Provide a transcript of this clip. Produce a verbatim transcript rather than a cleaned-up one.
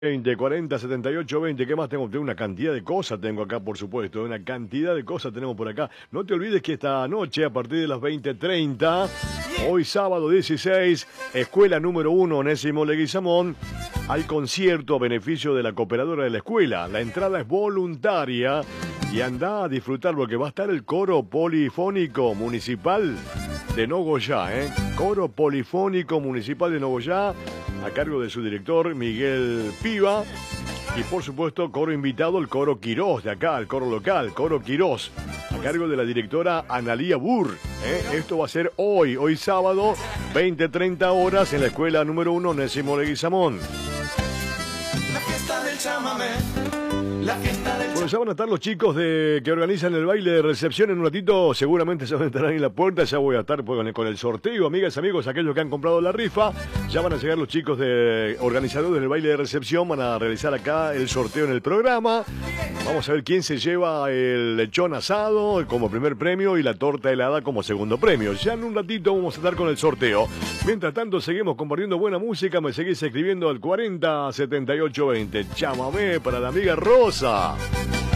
veinte, cuarenta, setenta y ocho, veinte. ¿Qué más tengo? Tengo una cantidad de cosas, tengo acá, por supuesto. Una cantidad de cosas tenemos por acá. No te olvides que esta noche, a partir de las veinte treinta, hoy sábado dieciséis, Escuela número uno, Onésimo Leguizamón, hay concierto a beneficio de la cooperadora de la escuela. La entrada es voluntaria y anda a disfrutar porque va a estar el coro polifónico municipal de Nogoyá, ¿eh? Coro polifónico municipal de Nogoyá, a cargo de su director Miguel Piva. Y por supuesto, coro invitado, el coro Quirós de acá, el coro local, coro Quirós, a cargo de la directora Analía Burr. ¿eh? Esto va a ser hoy, hoy sábado, veinte treinta horas, en la escuela número uno, Onésimo Leguizamón. La fiesta del chamamé. La fiesta del Bueno, ya van a estar los chicos de que organizan el baile de recepción en un ratito. Seguramente se van a estar ahí en la puerta. Ya voy a estar pues, con, el, con el sorteo, amigas, amigos, aquellos que han comprado la rifa. Ya van a llegar los chicos de organizadores del baile de recepción. Van a realizar acá el sorteo en el programa. Vamos a ver quién se lleva el lechón asado como primer premio y la torta helada como segundo premio. Ya en un ratito vamos a estar con el sorteo. Mientras tanto, seguimos compartiendo buena música. Me seguís escribiendo al cuarenta, setenta y ocho, veinte. Chamamé para la amiga Rosa.